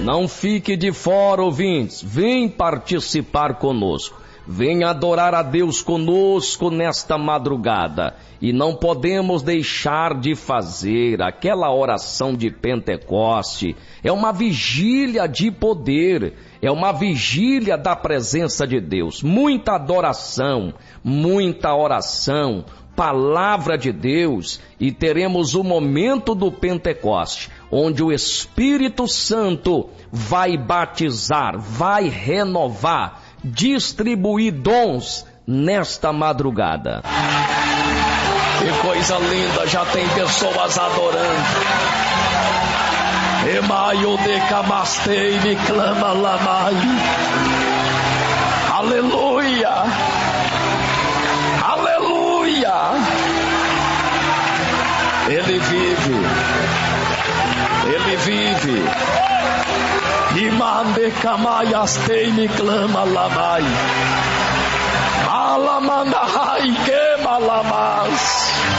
Não fique de fora, ouvintes. Vem participar conosco. Vem adorar a Deus conosco nesta madrugada. E não podemos deixar de fazer aquela oração de Pentecoste. É uma vigília de poder. É uma vigília da presença de Deus. Muita adoração, muita oração, palavra de Deus. E teremos o momento do Pentecoste, onde o Espírito Santo vai batizar, vai renovar, distribuir dons nesta madrugada. Que coisa linda, já tem pessoas adorando. Emaio de camastei me clama lamai. Aleluia, aleluia. Ele vive, ele vive. Imande camaiastei me clama lamai. Alamandahai que malamas.